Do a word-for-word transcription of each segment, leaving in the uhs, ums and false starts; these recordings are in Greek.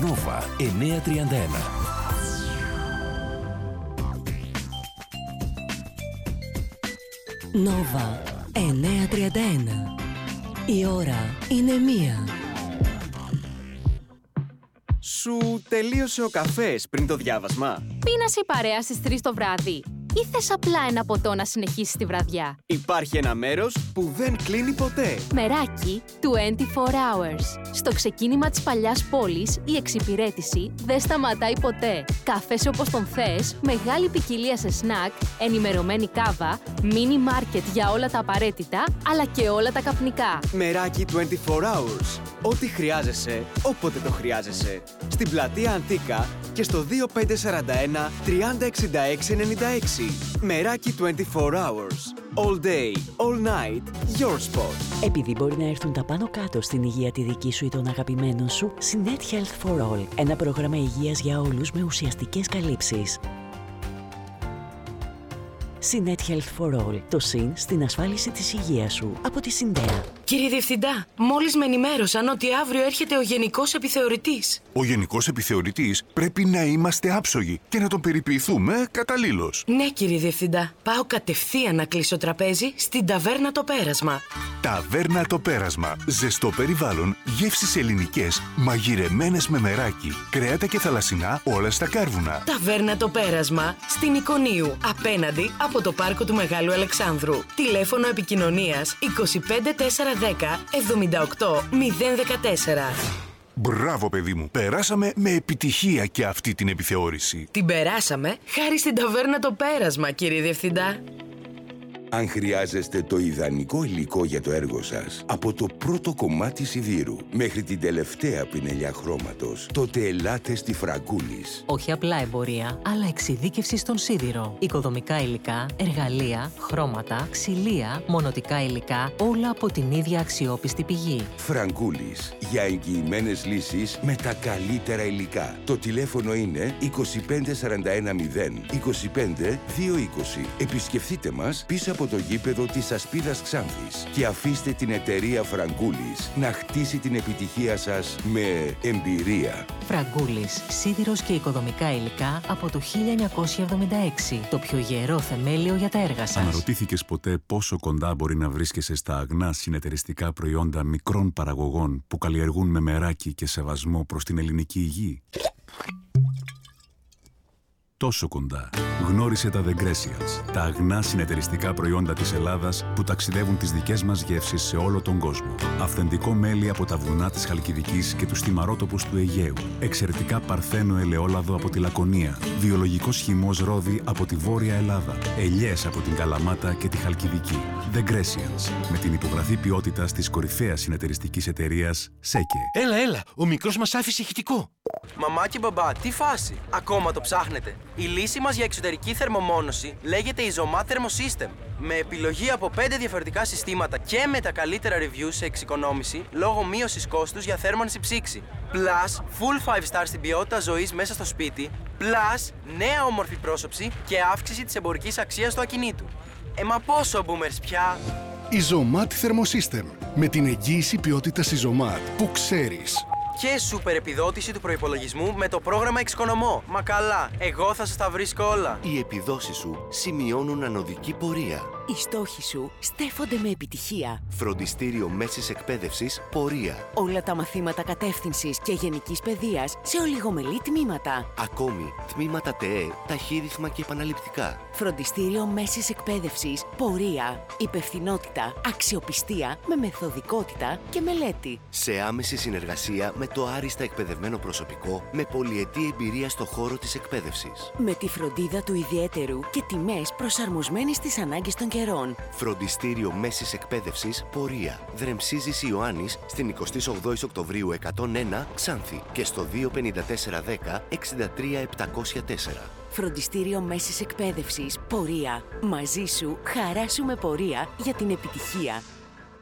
Νόβα εννιακόσια τριάντα ένα. Νόβα εννιακόσια τριάντα ένα. Η ώρα είναι μία. Σου τελείωσε ο καφές πριν το διάβασμα? Πίνας η παρέα στις τρεις το βράδυ ή θες απλά ένα ποτό να συνεχίσεις τη βραδιά? Υπάρχει ένα μέρος που δεν κλείνει ποτέ. Μεράκι είκοσι τέσσερις hours. Στο ξεκίνημα της παλιάς πόλης, η εξυπηρέτηση δεν σταματάει ποτέ. Καφές όπως τον θες, μεγάλη ποικιλία σε σνακ, ενημερωμένη κάβα, μίνι μάρκετ για όλα τα απαραίτητα, αλλά και όλα τα καπνικά. Μεράκι είκοσι τέσσερις hours. Ό,τι χρειάζεσαι, όποτε το χρειάζεσαι. Στην πλατεία Αντίκα και στο δύο πέντε τέσσερα ένα τριάντα εξήντα έξι ενενήντα έξι. Μεράκι είκοσι τέσσερις hours. All day, all night, your spot. Επειδή μπορεί να έρθουν τα πάνω κάτω στην υγεία τη δική σου ή των αγαπημένων σου, Sinet Health for All. Ένα πρόγραμμα υγείας για όλους με ουσιαστικές καλύψεις. Sinet Health for All. Το συν στην ασφάλιση της υγείας σου. Από τη Συντέα. Κύριε Διευθυντά, μόλις με ενημέρωσαν ότι αύριο έρχεται ο Γενικός Επιθεωρητής. Ο Γενικός Επιθεωρητής πρέπει να είμαστε άψογοι και να τον περιποιηθούμε καταλήλως. Ναι, κύριε Διευθυντά. Πάω κατευθείαν να κλείσω τραπέζι στην Ταβέρνα Το Πέρασμα. Ταβέρνα Το Πέρασμα. Ζεστό περιβάλλον, γεύσεις ελληνικές, μαγειρεμένες με μεράκι, κρέατα και θαλασσινά όλα στα κάρβουνα. Ταβέρνα Το Πέρασμα στην Εικονίου, απέναντι από το πάρκο του Μεγάλου Αλεξάνδρου. Τηλέφωνο επικοινωνίας είκοσι πέντε τέσσερα δέκα εβδομήντα οκτώ μηδέν δεκατέσσερα. Μπράβο, παιδί μου. Περάσαμε με επιτυχία και αυτή την επιθεώρηση. Την περάσαμε χάρη στην Ταβέρνα Το Πέρασμα, κύριε Διευθυντά. Αν χρειάζεστε το ιδανικό υλικό για το έργο σας, από το πρώτο κομμάτι σιδήρου μέχρι την τελευταία πινελιά χρώματος, τότε ελάτε στη Φραγκούλης. Όχι απλά εμπορία, αλλά εξειδίκευση στον σίδηρο. Οικοδομικά υλικά, εργαλεία, χρώματα, ξυλία, μονοτικά υλικά, όλα από την ίδια αξιόπιστη πηγή. Φραγκούλης, για εγγυημένες λύσεις με τα καλύτερα υλικά. Το τηλέφωνο είναι είκοσι πέντε σαράντα ένα μηδέν είκοσι πέντε δύο είκοσι. Επισκεφτείτε μας πίσω από το γήπεδο της Ασπίδας Ξάνθης και αφήστε την εταιρεία Φραγκούλης να χτίσει την επιτυχία σας με εμπειρία. Φραγκούλης, σίδηρος και οικοδομικά υλικά από το χίλια εννιακόσια εβδομήντα έξι. Το πιο γερό θεμέλιο για τα έργα σας. Αναρωτήθηκες ποτέ πόσο κοντά μπορεί να βρίσκεσαι στα αγνά συνεταιριστικά προϊόντα μικρών παραγωγών που καλλιεργούν με μεράκι και σεβασμό προς την ελληνική υγεία? Τόσο κοντά. Γνώρισε τα The Grecians, τα αγνά συνεταιριστικά προϊόντα της Ελλάδας που ταξιδεύουν τις δικές μας γεύσεις σε όλο τον κόσμο. Αυθεντικό μέλι από τα βουνά της Χαλκιδικής και τους θυμαρότοπους του Αιγαίου. Εξαιρετικά παρθένο ελαιόλαδο από τη Λακωνία. Βιολογικός χυμός ρόδι από τη Βόρεια Ελλάδα. Ελιές από την Καλαμάτα και τη Χαλκιδική. The Grecians, με την υπογραφή ποιότητας της κορυφαίας συνεταιριστικής εταιρείας ΣΕΚΕ. Έλα, έλα, ο μικρός μας άφησε ηχητικό. Μαμά και μπαμπά, τι φάση, ακόμα το ψάχνετε? Η λύση μας για εξωτερική θερμομόνωση λέγεται Isomat Thermosystem. Με επιλογή από πέντε διαφορετικά συστήματα και με τα καλύτερα reviews σε εξοικονόμηση λόγω μείωσης κόστους για θέρμανση ψήξη. Plus, full five star στην ποιότητα ζωής μέσα στο σπίτι. Plus, νέα όμορφη πρόσωψη και αύξηση της εμπορικής αξίας του ακινήτου. Ε, μα πόσο boomers πια! Isomat Thermosystem. Με την εγγύηση ποιότητας Isomat που ξέρεις. Και σούπερ επιδότηση του προϋπολογισμού με το πρόγραμμα Εξοικονομώ. Μα καλά, εγώ θα σας τα βρίσκω όλα. Οι επιδόσεις σου σημειώνουν ανωδική πορεία. Οι στόχοι σου στέφονται με επιτυχία. Φροντιστήριο μέσης εκπαίδευσης πορεία. Όλα τα μαθήματα κατεύθυνσης και γενικής παιδείας σε ολιγομελή τμήματα. Ακόμη, τμήματα ΤΕΕ, ταχύρυθμα και επαναληπτικά. Φροντιστήριο μέσης εκπαίδευσης πορεία. Υπευθυνότητα, αξιοπιστία με μεθοδικότητα και μελέτη. Σε άμεση συνεργασία με το άριστα εκπαιδευμένο προσωπικό με πολυετή εμπειρία στο χώρο της εκπαίδευσης. Με τη φροντίδα του ιδιαίτερου και τιμές προσαρμοσμένες στις ανάγκες των καιρών. Φροντιστήριο μέσης εκπαίδευσης πορεία. Δρεμσίζης Ιωάννης στην εικοστή όγδοη Οκτωβρίου εκατόν ένα Ξάνθη και στο δύο πενήντα τέσσερα δέκα εξήντα τρία επτακόσια τέσσερα. Φροντιστήριο μέσης εκπαίδευσης πορεία. Μαζί σου, χαρά σου με πορεία για την επιτυχία.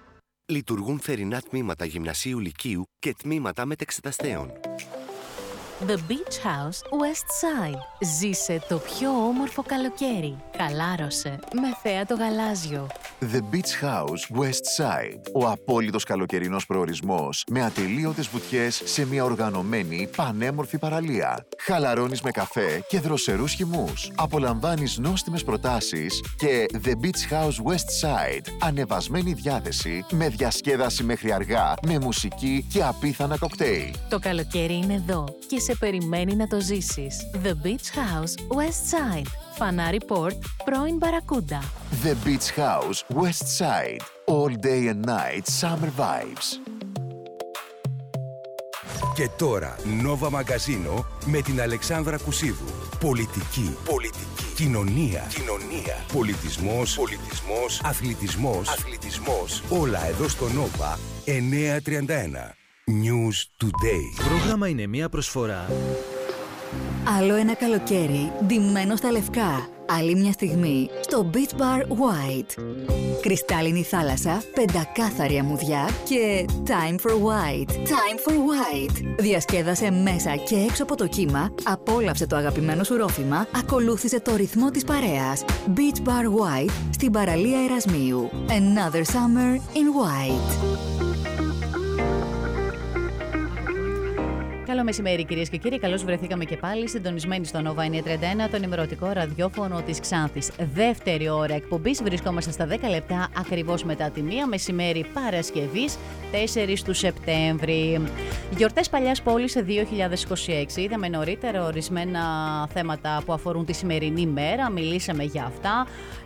Λειτουργούν θερινά τμήματα γυμνασίου λυκείου και τμήματα μετεξεταστέων. The Beach House West Side. Ζήσε το πιο όμορφο καλοκαίρι. Χαλάρωσε με θέα το γαλάζιο. The Beach House West Side. Ο απόλυτος καλοκαιρινός προορισμός με ατελείωτες βουτιές σε μια οργανωμένη πανέμορφη παραλία. Χαλαρώνεις με καφέ και δροσερούς χυμούς. Απολαμβάνεις νόστιμες προτάσεις και The Beach House West Side. Ανεβασμένη διάθεση με διασκέδαση μέχρι αργά, με μουσική και απίθανα κοκτέιλ. Το καλοκαίρι είναι εδώ και σε περιμένει να το ζήσεις. The Beach House West Side. Φανάρι Port, πρώην Μπαρακούντα. The Beach House West Side. All day and night summer vibes. Και τώρα, Nova Μαγκαζίνο με την Αλεξάνδρα Κουσίδου. Πολιτική, πολιτική, κοινωνία, κοινωνία, πολιτισμός, πολιτισμός, αθλητισμός, αθλητισμός. Όλα εδώ στο Nova εννιακόσια τριάντα ένα. News Today. Πρόγραμμα είναι μια προσφορά. Άλλο ένα καλοκαίρι ντυμένο στα λευκά. Άλλη μια στιγμή στο Beach Bar White. Κρυστάλλινη θάλασσα, πεντακάθαρη αμμουδιά και Time for White. Time for White. Διασκέδασε μέσα και έξω από το κύμα, απόλαυσε το αγαπημένο σου ρόφημα, ακολούθησε το ρυθμό της παρέας. Beach Bar White στην παραλία Ερασμίου. Another summer in white. Καλό μεσημέρι, κυρίες και κύριοι. Καλώς βρεθήκαμε και πάλι συντονισμένοι στο Nova εννιακόσια τριάντα ένα, το ενημερωτικό ραδιόφωνο της Ξάνθης. Δεύτερη ώρα εκπομπής. Βρισκόμαστε στα δέκα λεπτά ακριβώς μετά τη μία, μεσημέρι Παρασκευής, τέσσερις του Σεπτέμβρη. Γιορτές Παλιάς Πόλης δύο χιλιάδες είκοσι έξι. Είδαμε νωρίτερα ορισμένα θέματα που αφορούν τη σημερινή μέρα. Μιλήσαμε για αυτά.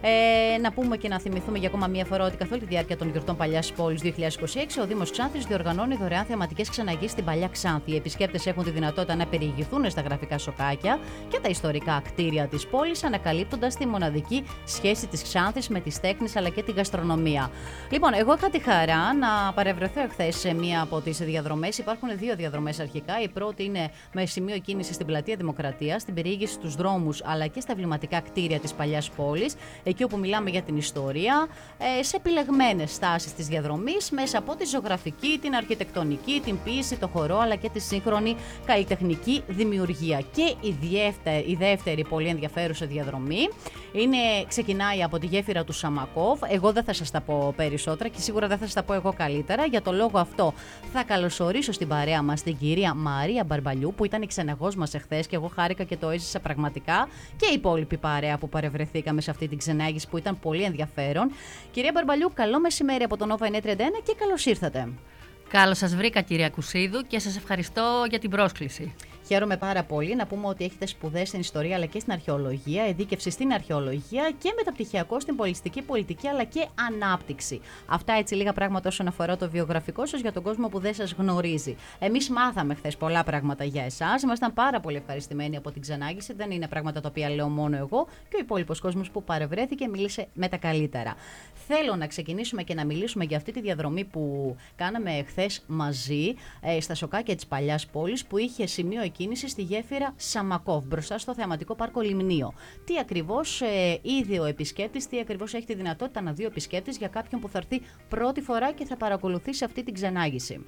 Ε, να πούμε και να θυμηθούμε για ακόμα μία φορά ότι καθ' όλη τη διάρκεια των γιορτών Παλιάς Πόλης δύο χιλιάδες είκοσι έξι, ο Δήμος Ξάνθης διοργανώνει δωρεάν θεματικές ξεναγήσεις στην Παλιά Ξάνθη. Οι επισκέπτες έχουν τη δυνατότητα να περιηγηθούν στα γραφικά σοκάκια και τα ιστορικά κτίρια της πόλης, ανακαλύπτοντας τη μοναδική σχέση της Ξάνθης με τις τέχνες αλλά και τη γαστρονομία. Λοιπόν, εγώ είχα τη χαρά να παρευρεθώ εχθές σε μία από τις διαδρομές. Υπάρχουν δύο διαδρομές αρχικά. Η πρώτη είναι με σημείο κίνηση στην Πλατεία Δημοκρατίας, στην περιήγηση στους δρόμους αλλά και στα εμβληματικά κτίρια της Παλιάς Πόλης, εκεί όπου μιλάμε για την ιστορία, σε επιλεγμένες στάσεις της διαδρομής, μέσα από τη ζωγραφική, την αρχιτεκτονική, την ποίηση, το χορό αλλά και τη σύγχρονη καλλιτεχνική δημιουργία. Και η, διεύτε, η δεύτερη πολύ ενδιαφέρουσα διαδρομή είναι, ξεκινάει από τη γέφυρα του Σαμακόβ. Εγώ δεν θα σας τα πω περισσότερα και σίγουρα δεν θα σας τα πω εγώ καλύτερα. Για το λόγο αυτό θα καλωσορίσω στην παρέα μας την κυρία Μαρία Μπαρμπαλιού, που ήταν η ξεναγός μας εχθές και εγώ χάρηκα και το έζησα πραγματικά, και η υπόλοιπη παρέα που παρευρεθήκαμε σε αυτή την ξενάγηση που ήταν πολύ ενδιαφέρον. Κυρία Μπαρμπαλιού, καλό μεσημέρι από το Nova εννιακόσια τριάντα ένα και καλώς ήρθατε. Καλώς σας βρήκα, κυρία Κουσίδου, και σας ευχαριστώ για την πρόσκληση. Χαίρομαι πάρα πολύ. Να πούμε ότι έχετε σπουδές στην ιστορία αλλά και στην αρχαιολογία, ειδίκευση στην αρχαιολογία και μεταπτυχιακό στην πολιτιστική πολιτική αλλά και ανάπτυξη. Αυτά έτσι λίγα πράγματα όσον αφορά το βιογραφικό σας για τον κόσμο που δεν σας γνωρίζει. Εμείς μάθαμε χθες πολλά πράγματα για εσάς. Ήμασταν πάρα πολύ ευχαριστημένοι από την ξενάγηση. Δεν είναι πράγματα τα οποία λέω μόνο εγώ, και ο υπόλοιπος κόσμος που παρευρέθηκε μίλησε με τα καλύτερα. Θέλω να ξεκινήσουμε και να μιλήσουμε για αυτή τη διαδρομή που κάναμε χθες μαζί ε, στα σοκάκια της Παλιάς Πόλης, που είχε σημείο κίνηση στη γέφυρα Σαμακόβ, μπροστά στο θεαματικό πάρκο Λιμνίο. Τι ακριβώς ε, είδε ο επισκέπτης, τι ακριβώς έχει τη δυνατότητα να δει ο επισκέπτης για κάποιον που θα έρθει πρώτη φορά και θα παρακολουθήσει αυτή την ξενάγηση.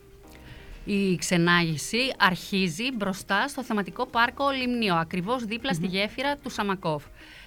Η ξενάγηση αρχίζει μπροστά στο θεματικό πάρκο Λιμνίο, ακριβώς δίπλα mm-hmm. στη γέφυρα του Σαμακόβ.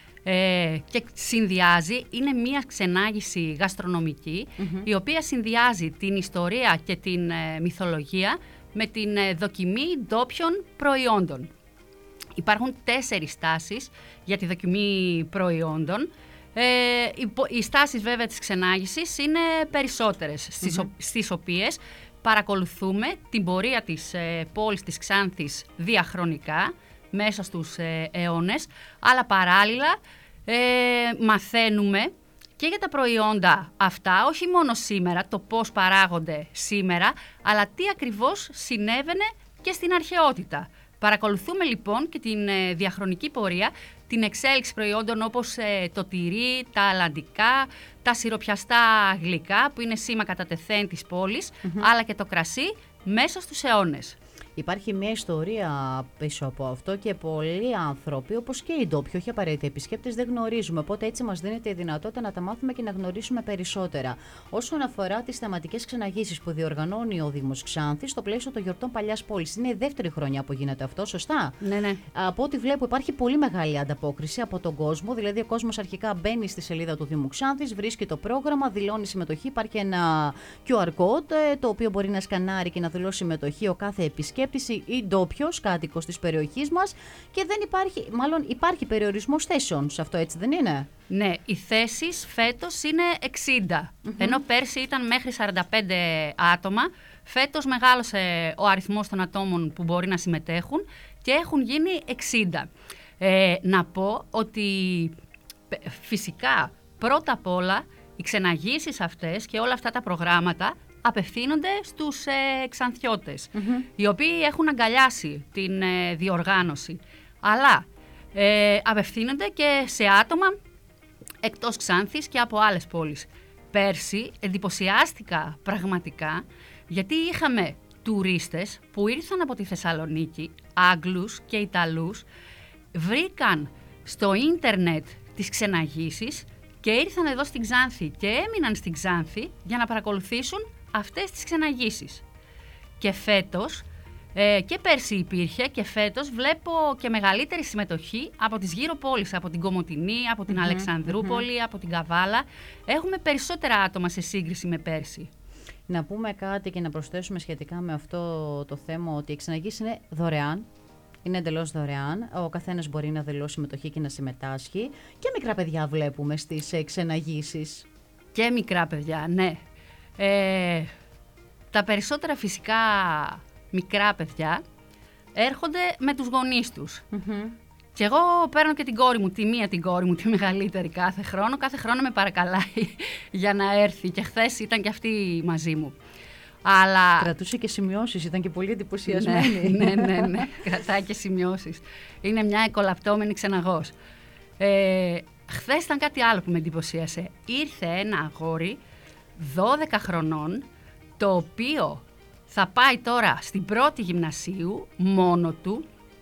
Ε, και συνδυάζει, είναι μια ξενάγηση γαστρονομική, mm-hmm. η οποία συνδυάζει την ιστορία και την ε, μυθολογία με την ε, δοκιμή ντόπιων προϊόντων. Υπάρχουν τέσσερις στάσεις για τη δοκιμή προϊόντων. Ε, οι, οι στάσεις βέβαια της ξενάγησης είναι περισσότερες, mm-hmm. στις, ο, στις οποίες παρακολουθούμε την πορεία της ε, πόλης της Ξάνθης διαχρονικά, μέσα στους ε, αιώνες, αλλά παράλληλα ε, μαθαίνουμε και για τα προϊόντα αυτά, όχι μόνο σήμερα, το πώς παράγονται σήμερα, αλλά τι ακριβώς συνέβαινε και στην αρχαιότητα. Παρακολουθούμε λοιπόν και την ε, διαχρονική πορεία, την εξέλιξη προϊόντων όπως ε, το τυρί, τα αλλαντικά, τα σιροπιαστά γλυκά που είναι σήμα κατά τεθέν της πόλης, mm-hmm. αλλά και το κρασί μέσα στους αιώνες. Υπάρχει μια ιστορία πίσω από αυτό και πολλοί άνθρωποι, όπως και οι ντόπιοι, όχι απαραίτητα επισκέπτες, δεν γνωρίζουμε. Οπότε έτσι μας δίνεται η δυνατότητα να τα μάθουμε και να γνωρίσουμε περισσότερα. Όσον αφορά τις θεματικές ξεναγήσεις που διοργανώνει ο Δήμος Ξάνθης στο πλαίσιο των γιορτών Παλιάς Πόλης, είναι η δεύτερη χρονιά που γίνεται αυτό, σωστά? Ναι, ναι. Από ό,τι βλέπω, υπάρχει πολύ μεγάλη ανταπόκριση από τον κόσμο. Δηλαδή, ο κόσμος αρχικά μπαίνει στη σελίδα του Δήμου Ξάνθης, βρίσκει το πρόγραμμα, δηλώνει συμμετοχή. Υπάρχει ένα κιου αρ code, το οποίο μπορεί να σκανάρει και να δηλώσει συμμετοχή ο κάθε επισκέπτης ή ντόπιος κάτοικος της περιοχής μας. Και δεν υπάρχει, μάλλον υπάρχει περιορισμός θέσεων σε αυτό, έτσι δεν είναι? Ναι, οι θέσεις φέτος είναι εξήντα, mm-hmm. ενώ πέρσι ήταν μέχρι σαράντα πέντε άτομα. Φέτος μεγάλωσε ο αριθμός των ατόμων που μπορεί να συμμετέχουν και έχουν γίνει εξήντα. Ε, να πω ότι φυσικά πρώτα απ' όλα οι ξεναγήσεις αυτές και όλα αυτά τα προγράμματα απευθύνονται στους ε, Ξανθιώτες, mm-hmm. οι οποίοι έχουν αγκαλιάσει την ε, διοργάνωση. Αλλά ε, απευθύνονται και σε άτομα εκτός Ξάνθης και από άλλες πόλεις. Πέρσι εντυπωσιάστηκα πραγματικά γιατί είχαμε τουρίστες που ήρθαν από τη Θεσσαλονίκη, Άγγλους και Ιταλούς, βρήκαν στο ίντερνετ τις ξεναγήσεις και ήρθαν εδώ στην Ξάνθη και έμειναν στην Ξάνθη για να παρακολουθήσουν αυτές τις ξεναγήσεις. Και φέτος, ε, και πέρσι υπήρχε και φέτος βλέπω και μεγαλύτερη συμμετοχή από τις γύρω πόλεις, από την Κομοτηνή, από την mm-hmm, Αλεξανδρούπολη, mm-hmm. από την Καβάλα. Έχουμε περισσότερα άτομα σε σύγκριση με πέρσι. Να πούμε κάτι και να προσθέσουμε σχετικά με αυτό το θέμα, ότι η ξεναγήση είναι δωρεάν. Είναι εντελώς δωρεάν. Ο καθένας μπορεί να δηλώσει συμμετοχή και να συμμετάσχει. Και μικρά παιδιά βλέπουμε στις ξεναγήσεις. Και μικρά παιδιά, ναι. Ε, τα περισσότερα φυσικά μικρά παιδιά έρχονται με τους γονείς τους. Mm-hmm. Και εγώ παίρνω και την κόρη μου, τη μία την κόρη μου, τη μεγαλύτερη κάθε χρόνο. Κάθε χρόνο με παρακαλάει για να έρθει. Και χθες ήταν και αυτή μαζί μου. Αλλά... Κρατούσε και σημειώσεις, ήταν και πολύ εντυπωσιασμένη. Ναι, ναι, ναι, ναι. Κρατάει και σημειώσεις. Είναι μια εκολαπτώμενη ξεναγός. Ε, χθες ήταν κάτι άλλο που με εντυπωσίασε. Ήρθε ένα αγόρι δώδεκα χρονών, το οποίο θα πάει τώρα στην πρώτη γυμνασίου μόνο του.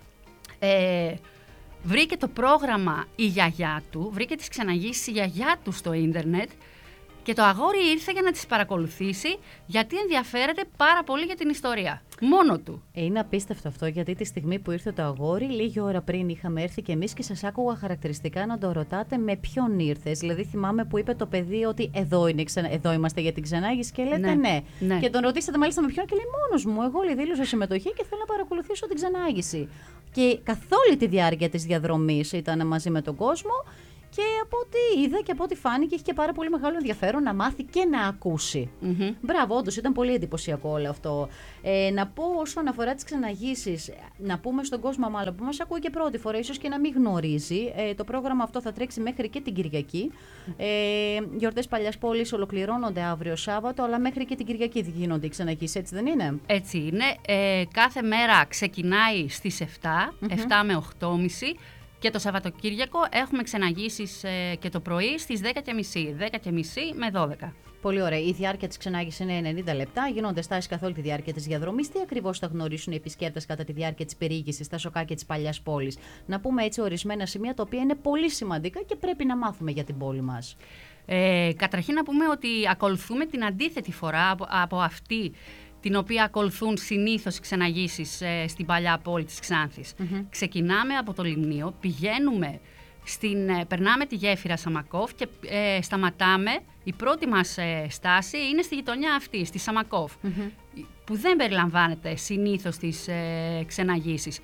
Ε, βρήκε το πρόγραμμα η γιαγιά του, βρήκε τις ξεναγήσεις η γιαγιά του στο ίντερνετ. Και το αγόρι ήρθε για να τις παρακολουθήσει, γιατί ενδιαφέρεται πάρα πολύ για την ιστορία. Μόνο του. Είναι απίστευτο αυτό, γιατί τη στιγμή που ήρθε το αγόρι, λίγη ώρα πριν είχαμε έρθει κι εμείς και σας άκουγα χαρακτηριστικά να το ρωτάτε με ποιον ήρθες. Δηλαδή, θυμάμαι που είπε το παιδί ότι εδώ, είναι, εδώ είμαστε για την ξενάγηση και λέτε ναι. ναι. ναι. Και τον ρωτήσατε μάλιστα με ποιον και λέει μόνος μου. Εγώ λέει, δήλωσα συμμετοχή και θέλω να παρακολουθήσω την ξενάγηση. Και καθ' όλη τη διάρκεια της διαδρομής ήταν μαζί με τον κόσμο. Και από ό,τι είδα και από ό,τι φάνηκε, έχει και πάρα πολύ μεγάλο ενδιαφέρον να μάθει και να ακούσει. Mm-hmm. Μπράβο, όντως ήταν πολύ εντυπωσιακό όλο αυτό. Ε, να πω όσον αφορά τις ξεναγήσεις, να πούμε στον κόσμο μάλλον που μας ακούει και πρώτη φορά, ίσως και να μην γνωρίζει. Ε, το πρόγραμμα αυτό θα τρέξει μέχρι και την Κυριακή. Ε, γιορτές Παλιάς Πόλης ολοκληρώνονται αύριο Σάββατο, αλλά μέχρι και την Κυριακή γίνονται οι ξεναγήσεις, έτσι δεν είναι? Έτσι είναι. Ε, κάθε μέρα ξεκινάει στις επτά, mm-hmm. επτά με οκτώ και μισή. Και το Σαββατοκύριακο έχουμε ξεναγήσεις ε, και το πρωί στις δέκα και μισή, δέκα και μισή με δώδεκα. Πολύ ωραία. Η διάρκεια της ξενάγησης είναι ενενήντα λεπτά. Γίνονται στάσεις καθ' όλη τη διάρκεια της διαδρομής. Τι ακριβώς θα γνωρίσουν οι επισκέπτες κατά τη διάρκεια της περιήγησης στα σοκάκια της Παλιάς Πόλης? Να πούμε έτσι ορισμένα σημεία τα οποία είναι πολύ σημαντικά και πρέπει να μάθουμε για την πόλη μας. Ε, καταρχήν να πούμε ότι ακολουθούμε την αντίθετη φορά από, από αυτή την οποία ακολουθούν συνήθως οι ξεναγήσεις ε, στην Παλιά Πόλη της Ξάνθης. Mm-hmm. Ξεκινάμε από το Λιμνίο, πηγαίνουμε, στην, ε, περνάμε τη γέφυρα Σαμακόφ και ε, σταματάμε. Η πρώτη μας ε, στάση είναι στη γειτονιά αυτή, στη Σαμακόφ, mm-hmm. που δεν περιλαμβάνεται συνήθως στις ε, ξεναγήσεις.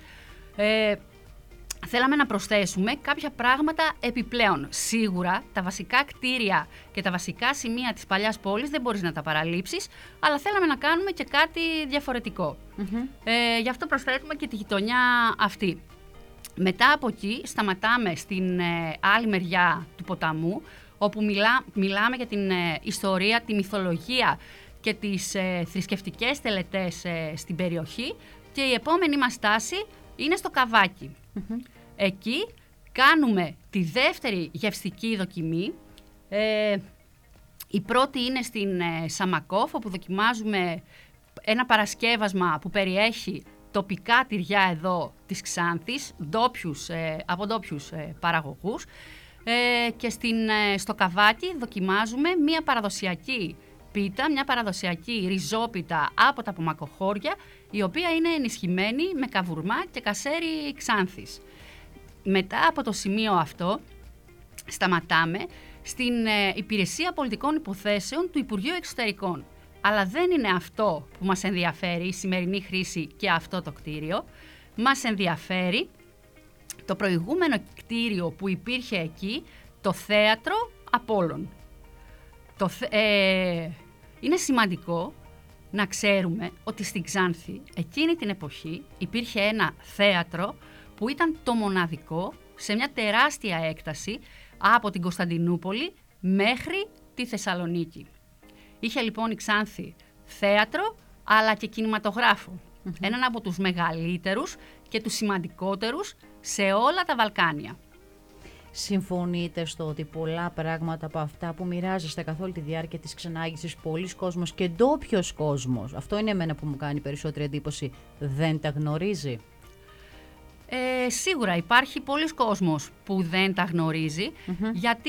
Ε, Θέλαμε να προσθέσουμε κάποια πράγματα επιπλέον. Σίγουρα τα βασικά κτίρια και τα βασικά σημεία της Παλιάς Πόλης δεν μπορείς να τα παραλείψεις, αλλά θέλαμε να κάνουμε και κάτι διαφορετικό. Mm-hmm. Ε, γι' αυτό προσθέτουμε και τη γειτονιά αυτή. Μετά από εκεί σταματάμε στην ε, άλλη μεριά του ποταμού, όπου μιλά, μιλάμε για την ε, ιστορία, τη μυθολογία και τις ε, θρησκευτικές τελετές ε, στην περιοχή, και η επόμενη μας στάση είναι στο Καβάκι. Mm-hmm. Εκεί κάνουμε τη δεύτερη γευστική δοκιμή. Ε, η πρώτη είναι στην ε, Σαμακόφ, όπου δοκιμάζουμε ένα παρασκεύασμα που περιέχει τοπικά τυριά εδώ της Ξάνθης, ντόπιους, ε, από ντόπιους ε, παραγωγούς, ε, και στην, ε, στο Καβάκι δοκιμάζουμε μια παραδοσιακή πίτα, μια παραδοσιακή ριζόπιτα από τα Πομακοχώρια, η οποία είναι ενισχυμένη με καβουρμά και κασέρι Ξάνθης. Μετά από το σημείο αυτό σταματάμε στην ε, Υπηρεσία Πολιτικών Υποθέσεων του Υπουργείου Εξωτερικών. Αλλά δεν είναι αυτό που μας ενδιαφέρει, η σημερινή χρήση και αυτό το κτίριο. Μας ενδιαφέρει το προηγούμενο κτίριο που υπήρχε εκεί, το Θέατρο Απόλλων. Το, ε, είναι σημαντικό να ξέρουμε ότι στην Ξάνθη εκείνη την εποχή υπήρχε ένα θέατρο που ήταν το μοναδικό σε μια τεράστια έκταση από την Κωνσταντινούπολη μέχρι τη Θεσσαλονίκη. Είχε λοιπόν η Ξάνθη θέατρο αλλά και κινηματογράφο. Mm-hmm. Έναν από τους μεγαλύτερους και τους σημαντικότερους σε όλα τα Βαλκάνια. Συμφωνείτε στο ότι πολλά πράγματα από αυτά που μοιράζεστε καθ' όλη τη διάρκεια της ξενάγησης, πολλοί κόσμος και ντόπιος κόσμος, αυτό είναι εμένα που μου κάνει περισσότερη εντύπωση, δεν τα γνωρίζει? Ε, σίγουρα υπάρχει πολλοί κόσμος που δεν τα γνωρίζει, mm-hmm. γιατί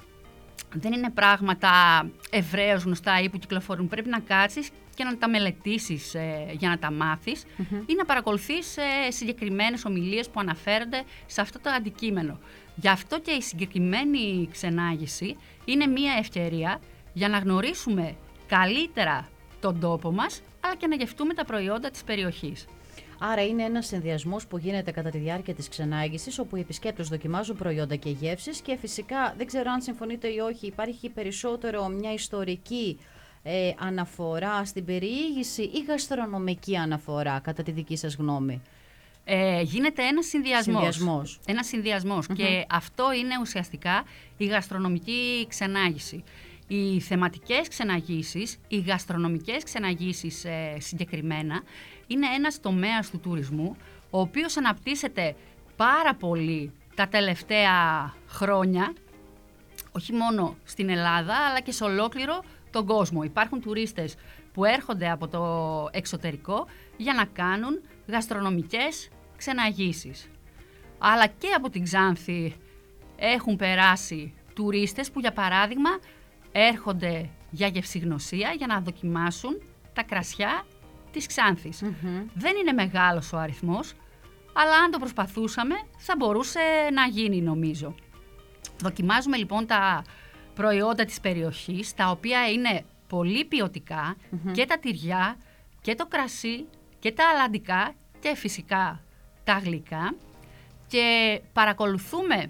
δεν είναι πράγματα ευρέως γνωστά ή που κυκλοφορούν. Πρέπει να κάτσεις και να τα μελετήσεις ε, για να τα μάθεις mm-hmm. ή να παρακολουθείς ε, συγκεκριμένες ομιλίες που αναφέρονται σε αυτό το αντικείμενο. Γι' αυτό και η συγκεκριμένη ξενάγηση είναι μια ευκαιρία για να γνωρίσουμε καλύτερα τον τόπο μας, αλλά και να γευτούμε τα προϊόντα της περιοχής. Άρα είναι ένας συνδυασμός που γίνεται κατά τη διάρκεια της ξενάγησης, όπου οι επισκέπτες δοκιμάζουν προϊόντα και γεύσεις και φυσικά, δεν ξέρω αν συμφωνείτε ή όχι, υπάρχει περισσότερο μια ιστορική ε, αναφορά στην περιήγηση ή γαστρονομική αναφορά, κατά τη δική σας γνώμη? Ε, γίνεται ένας συνδυασμός. συνδυασμός. Ένας συνδυασμός mm-hmm. και αυτό είναι ουσιαστικά η γαστρονομική ξενάγηση. Οι θεματικές ξεναγήσεις, οι γαστρονομικές ξεναγήσεις ε, συγκεκριμένα, είναι ένας τομέας του τουρισμού, ο οποίος αναπτύσσεται πάρα πολύ τα τελευταία χρόνια, όχι μόνο στην Ελλάδα, αλλά και σε ολόκληρο τον κόσμο. Υπάρχουν τουρίστες που έρχονται από το εξωτερικό για να κάνουν γαστρονομικές ξεναγήσεις. Αλλά και από την Ξάνθη έχουν περάσει τουρίστες που, για παράδειγμα, έρχονται για γευσηγνωσία για να δοκιμάσουν τα κρασιά της Ξάνθης. Mm-hmm. Δεν είναι μεγάλος ο αριθμός, αλλά αν το προσπαθούσαμε θα μπορούσε να γίνει, νομίζω. Δοκιμάζουμε λοιπόν τα προϊόντα της περιοχής, τα οποία είναι πολύ ποιοτικά, mm-hmm. και τα τυριά και το κρασί και τα αλλαντικά και φυσικά τα γλυκά, και παρακολουθούμε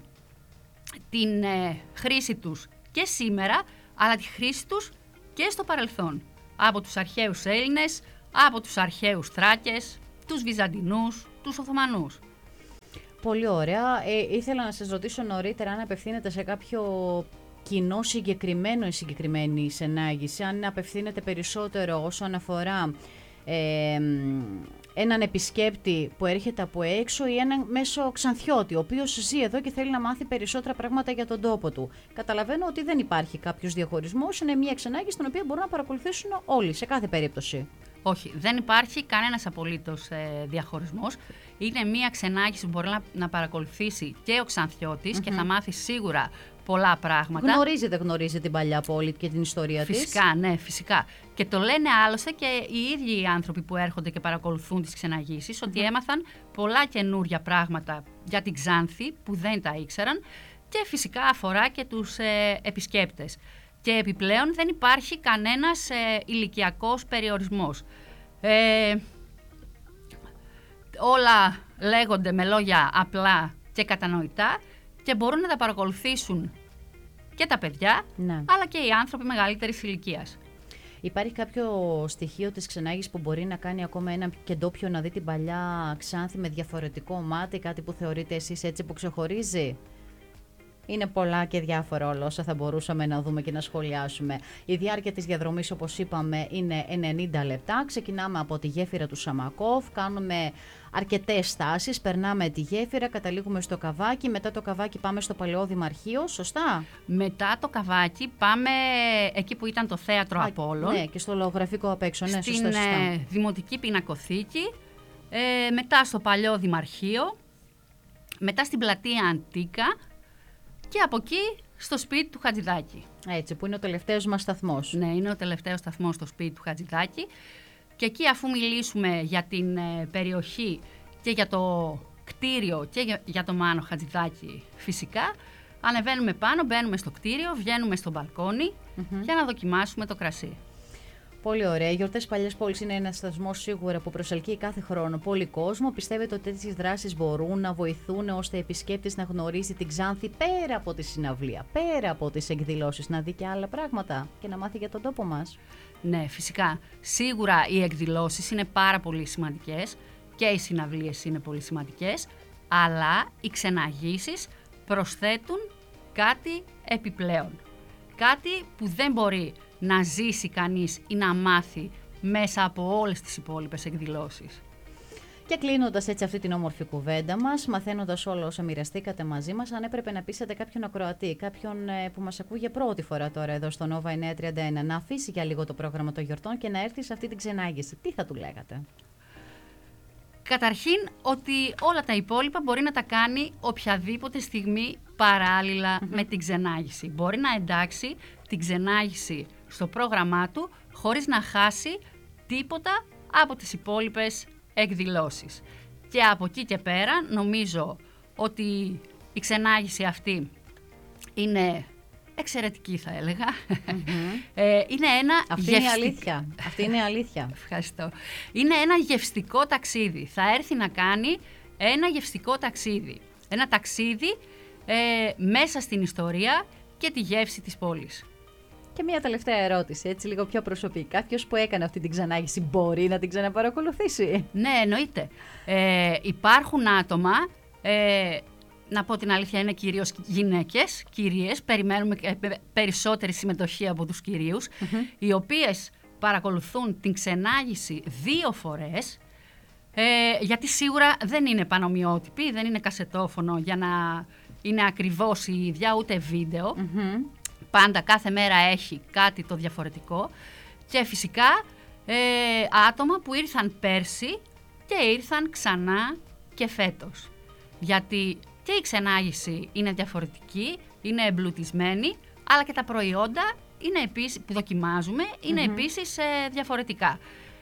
την ε, χρήση τους και σήμερα, αλλά τη χρήση τους και στο παρελθόν. Από τους αρχαίους Έλληνες, από τους αρχαίους Θράκες, τους Βυζαντινούς, τους Οθωμανούς. Πολύ ωραία. Ε, ήθελα να σας ρωτήσω νωρίτερα αν απευθύνεται σε κάποιο κοινό συγκεκριμένο ή συγκεκριμένη ξενάγηση, αν απευθύνεται περισσότερο όσον αφορά ε, έναν επισκέπτη που έρχεται από έξω ή έναν μέσο Ξανθιώτη, ο οποίος ζει εδώ και θέλει να μάθει περισσότερα πράγματα για τον τόπο του. Καταλαβαίνω ότι δεν υπάρχει κάποιος διαχωρισμός, είναι μια ξενάγηση στην οποία μπορούν να παρακολουθήσουν όλοι, σε κάθε περίπτωση. Όχι, δεν υπάρχει κανένας απολύτως ε, διαχωρισμός. Είναι μια ξενάγηση που μπορεί να, να παρακολουθήσει και ο Ξανθιώτης mm-hmm. και θα μάθει σίγουρα πολλά πράγματα. Γνωρίζει, δεν γνωρίζει την παλιά πόλη και την ιστορία της? Φυσικά, ναι, φυσικά. Και το λένε άλλωστε και οι ίδιοι οι άνθρωποι που έρχονται και παρακολουθούν τις ξεναγήσεις, mm-hmm. ότι έμαθαν πολλά καινούρια πράγματα για την Ξάνθη που δεν τα ήξεραν, και φυσικά αφορά και τους ε, επισκέπτες. Και επιπλέον δεν υπάρχει κανένας ε, ηλικιακός περιορισμός. Ε, όλα λέγονται με λόγια απλά και κατανοητά και μπορούν να τα παρακολουθήσουν και τα παιδιά, ναι. αλλά και οι άνθρωποι μεγαλύτερης ηλικίας. Υπάρχει κάποιο στοιχείο της ξενάγησης που μπορεί να κάνει ακόμα ένα και ντόπιο να δει την παλιά Ξάνθη με διαφορετικό μάτι, κάτι που θεωρείτε εσείς έτσι που ξεχωρίζει? Είναι πολλά και διάφορα όλα όσα θα μπορούσαμε να δούμε και να σχολιάσουμε. Η διάρκεια της διαδρομής, όπως είπαμε, είναι ενενήντα λεπτά. Ξεκινάμε από τη γέφυρα του Σαμακόφ, κάνουμε αρκετές στάσεις, περνάμε τη γέφυρα, καταλήγουμε στο Καβάκι, μετά το Καβάκι πάμε στο Παλαιό Δημαρχείο, σωστά? Μετά το Καβάκι πάμε εκεί που ήταν το Θέατρο Απόλλων. Ναι, και στο λογογραφικό απ' έξω, ναι, στην σωστά, σωστά. Δημοτική Πινακοθήκη. ε, μετά στο παλιό Δημαρχείο, μετά στην πλατεία Αντίκα και από εκεί στο σπίτι του Χατζηδάκη. Έτσι, που είναι ο τελευταίος μας σταθμός. Ναι, είναι ο τελευταίος σταθμός στο σπίτι του Χατζηδάκη. Και εκεί, αφού μιλήσουμε για την ε, περιοχή και για το κτίριο και για, για το Μάνο Χατζηδάκη φυσικά, ανεβαίνουμε πάνω, μπαίνουμε στο κτίριο, βγαίνουμε στο μπαλκόνι mm-hmm. για να δοκιμάσουμε το κρασί. Πολύ ωραία. Οι γιορτές Παλιάς Πόλης είναι ένας σταθμός σίγουρα που προσελκύει κάθε χρόνο πολύ κόσμο. Πιστεύετε ότι τέτοιες δράσεις μπορούν να βοηθούν ώστε επισκέπτης να γνωρίσει την Ξάνθη πέρα από τη συναυλία, πέρα από τις εκδηλώσεις, να δει και άλλα πράγματα και να μάθει για τον τόπο μας? Ναι, φυσικά. Σίγουρα οι εκδηλώσεις είναι πάρα πολύ σημαντικές και οι συναυλίες είναι πολύ σημαντικές, αλλά οι ξεναγήσεις προσθέτουν κάτι επιπλέον. Κάτι που δεν μπορεί να ζήσει κανείς ή να μάθει μέσα από όλες τις υπόλοιπες εκδηλώσεις. Και κλείνοντας έτσι αυτή την όμορφη κουβέντα μας, μαθαίνοντας όλα όσα μοιραστήκατε μαζί μας, αν έπρεπε να πείσετε κάποιον ακροατή, κάποιον που μας ακούει για πρώτη φορά τώρα εδώ στο Nova εννιακόσια τριάντα ένα, να αφήσει για λίγο το πρόγραμμα των γιορτών και να έρθει σε αυτή την ξενάγηση, τι θα του λέγατε? Καταρχήν ότι όλα τα υπόλοιπα μπορεί να τα κάνει οποιαδήποτε στιγμή παράλληλα mm-hmm. με την ξενάγηση. Μπορεί να εντάξει την ξενάγηση στο πρόγραμμά του χωρίς να χάσει τίποτα από τις υπόλοιπες εκδηλώσεις. Και από εκεί και πέρα νομίζω ότι η ξενάγηση αυτή είναι εξαιρετική, θα έλεγα. Mm-hmm. ε, είναι ένα Αυτή γευστικ... είναι αλήθεια. Αυτή είναι αλήθεια. Ευχαριστώ. Είναι ένα γευστικό ταξίδι. Θα έρθει να κάνει ένα γευστικό ταξίδι. Ένα ταξίδι ε, μέσα στην ιστορία και τη γεύση της πόλης. Και μια τελευταία ερώτηση, έτσι λίγο πιο προσωπική. Κάποιος που έκανε αυτή την ξενάγηση μπορεί να την ξαναπαρακολουθήσει? Ναι, εννοείται. Ε, υπάρχουν άτομα, ε, να πω την αλήθεια, είναι κυρίως γυναίκες, κυρίες, περιμένουμε περισσότερη συμμετοχή από τους κυρίους, mm-hmm. οι οποίες παρακολουθούν την ξενάγηση δύο φορές, ε, γιατί σίγουρα δεν είναι πανομοιότυπη, δεν είναι κασετόφωνο για να είναι ακριβώς η ίδια, ούτε βίντεο. Mm-hmm. Πάντα κάθε μέρα έχει κάτι το διαφορετικό και φυσικά ε, άτομα που ήρθαν πέρσι και ήρθαν ξανά και φέτος. Γιατί και η ξενάγηση είναι διαφορετική, είναι εμπλουτισμένη, αλλά και τα προϊόντα είναι επίσης, που δοκιμάζουμε είναι mm-hmm. επίσης ε, διαφορετικά.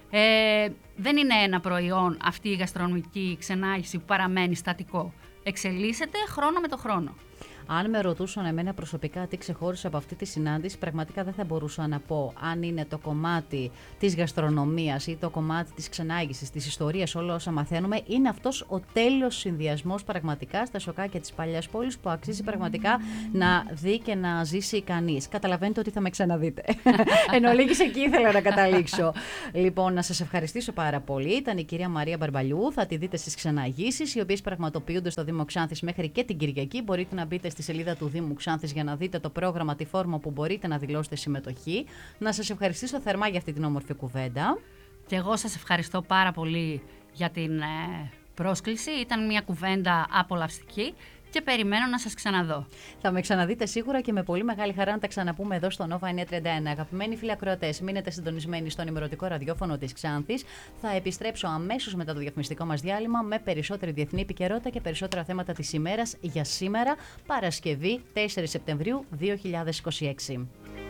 Ε, δεν είναι ένα προϊόν αυτή η γαστρονομική ξενάγηση που παραμένει στατικό. Εξελίσσεται χρόνο με το χρόνο. Αν με ρωτούσαν εμένα προσωπικά τι ξεχώρισε από αυτή τη συνάντηση, πραγματικά δεν θα μπορούσα να πω αν είναι το κομμάτι της γαστρονομίας ή το κομμάτι της ξενάγησης, της ιστορίας, όλα όσα μαθαίνουμε. Είναι αυτός ο τέλειος συνδυασμός πραγματικά στα σοκάκια της Παλιάς Πόλης που αξίζει πραγματικά να δει και να ζήσει κανείς. Καταλαβαίνετε ότι θα με ξαναδείτε. Εν ολίγης εκεί ήθελα να καταλήξω. Λοιπόν, να σας ευχαριστήσω πάρα πολύ. Ήταν η κυρία Μαρία Μπαρμπαλιού. Θα τη δείτε στις ξεναγήσεις, οι οποίες πραγματοποιούνται στο Δήμο Ξάνθης μέχρι και την Κυριακή. Μπορείτε να μπείτε στη σελίδα του Δήμου Ξάνθης για να δείτε το πρόγραμμα, τη φόρμα που μπορείτε να δηλώσετε συμμετοχή. Να σας ευχαριστήσω θερμά για αυτή την όμορφη κουβέντα. Και εγώ σας ευχαριστώ πάρα πολύ για την ε, πρόσκληση. Ήταν μια κουβέντα απολαυστική και περιμένω να σας ξαναδώ. Θα με ξαναδείτε σίγουρα και με πολύ μεγάλη χαρά να τα ξαναπούμε εδώ στο Nova εννιακόσια τριάντα ένα. Αγαπημένοι φίλοι ακροατές, μείνετε συντονισμένοι στο ενημερωτικό ραδιόφωνο της Ξάνθης. Θα επιστρέψω αμέσως μετά το διαφημιστικό μας διάλειμμα με περισσότερη διεθνή επικαιρότητα και περισσότερα θέματα της ημέρας για σήμερα, Παρασκευή τέσσερις Σεπτεμβρίου δύο χιλιάδες είκοσι έξι.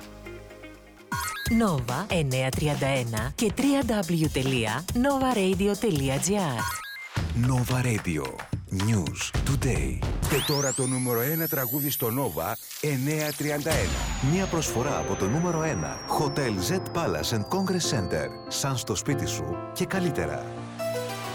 Nova εννιακόσια τριάντα ένα και double-u double-u double-u τελεία nova radio τελεία gr. Nova Radio. News Today. Και τώρα το νούμερο ένα τραγούδι στο Nova εννιακόσια τριάντα ένα. Μια προσφορά από το νούμερο ένα. Hotel Z Palace and Congress Center. Σαν στο σπίτι σου και καλύτερα.